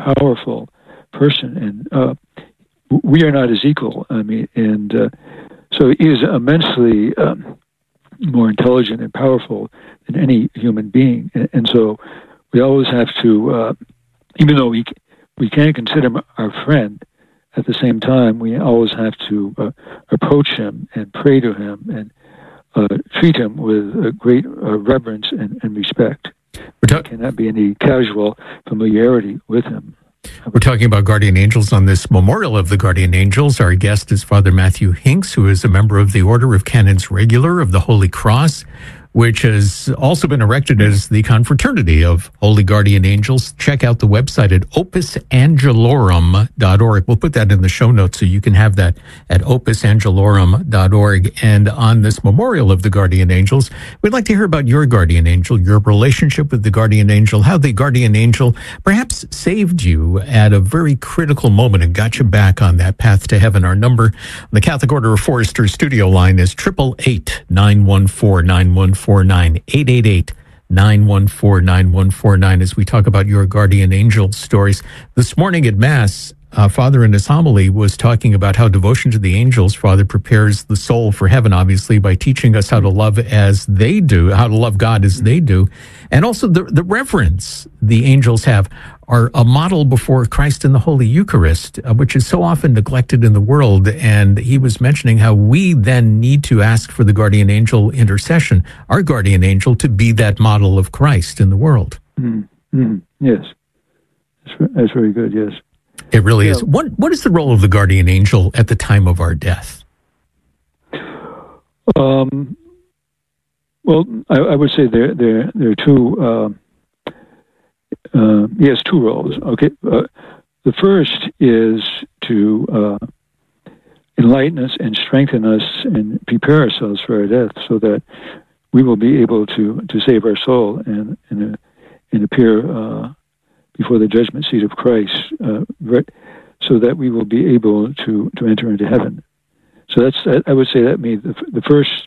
powerful person, and we are not his equal. I mean, and so he is immensely more intelligent and powerful than any human being, and so we always have to, even though we can consider him our friend, at the same time we always have to approach him and pray to him and treat him with a great reverence and respect. There cannot be any casual familiarity with him. We're talking about guardian angels on this Memorial of the Guardian Angels. Our guest is Father Matthew Hinks, who is a member of the Order of Canons Regular of the Holy Cross, which has also been erected as the confraternity of Holy Guardian Angels. Check out the website at opusangelorum.org. We'll put that in the show notes so you can have that at opusangelorum.org. And on this Memorial of the Guardian Angels, we'd like to hear about your guardian angel, your relationship with the guardian angel, how the guardian angel perhaps saved you at a very critical moment and got you back on that path to heaven. Our number on the Catholic Order of Foresters studio line is 888-914-9149. 888-914-9149 as we talk about your guardian angel stories. This morning at Mass, Father in his homily was talking about how devotion to the angels, Father, prepares the soul for heaven, obviously, by teaching us how to love as they do, how to love God as they do, and also the reverence the angels have are a model before Christ in the Holy Eucharist, which is so often neglected in the world. And he was mentioning how we then need to ask for the guardian angel intercession, our guardian angel, to be that model of Christ in the world. Yes, that's very good, yes. It really is. What is the role of the guardian angel at the time of our death? Well, I would say there are two. He has two roles. Okay, the first is to enlighten us and strengthen us and prepare ourselves for our death, so that we will be able to save our soul and appear before the judgment seat of Christ, so that we will be able to enter into heaven. So that's, I would say, that means the first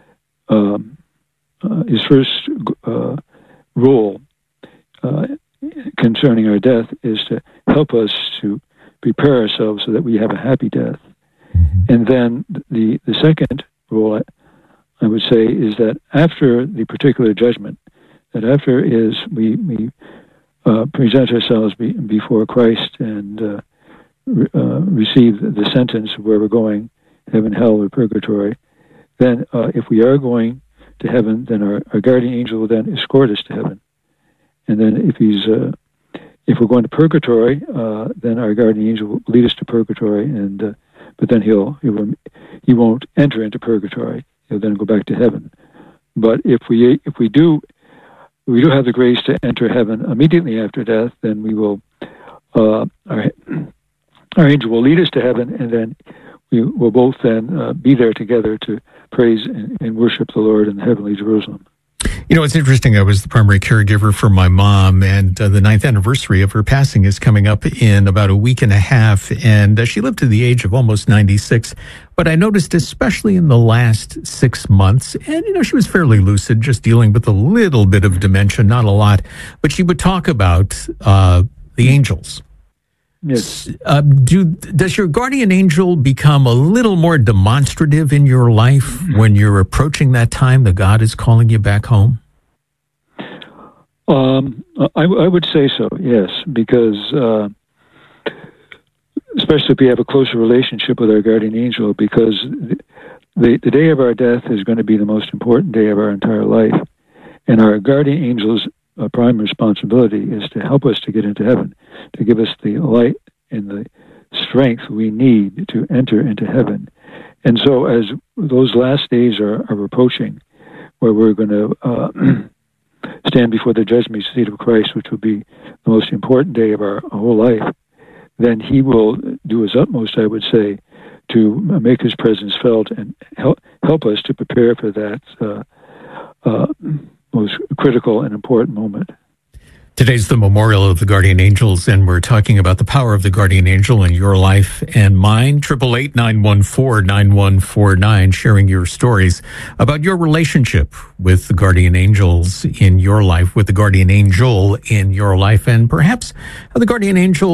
his first role concerning our death is to help us to prepare ourselves so that we have a happy death. And then the second role, I would say, is that after the particular judgment, that after is we present ourselves before Christ and receive the sentence of where we're going, heaven, hell, or purgatory. Then if we are going to heaven, then our guardian angel will then escort us to heaven. And then if we're going to purgatory, then our guardian angel will lead us to purgatory, and but then he won't enter into purgatory. He'll then go back to heaven. But if we do have the grace to enter heaven immediately after death, then we will our angel will lead us to heaven, and then we will both then be there together to praise and worship the Lord in the heavenly Jerusalem. You know, it's interesting. I was the primary caregiver for my mom, and the 9th anniversary of her passing is coming up in about a week and a half, and she lived to the age of almost 96. But I noticed, especially in the last 6 months, and, she was fairly lucid, just dealing with a little bit of dementia, not a lot, but she would talk about the angels. Yes. Does your guardian angel become a little more demonstrative in your life when you're approaching that time that God is calling you back home? I would say so, yes, because especially if we have a closer relationship with our guardian angel, because the day of our death is going to be the most important day of our entire life, and our guardian angel's prime responsibility is to help us to get into heaven, to give us the light and the strength we need to enter into heaven. And so as those last days are approaching, where we're going to stand before the judgment seat of Christ, which will be the most important day of our whole life, then he will do his utmost, I would say, to make his presence felt and help us to prepare for that most critical and important moment. Today's the Memorial of the Guardian Angels, and we're talking about the power of the guardian angel in your life and mine. 888-914-9149, sharing your stories about your relationship with the guardian angels in your life, with the guardian angel in your life, and perhaps how the guardian angel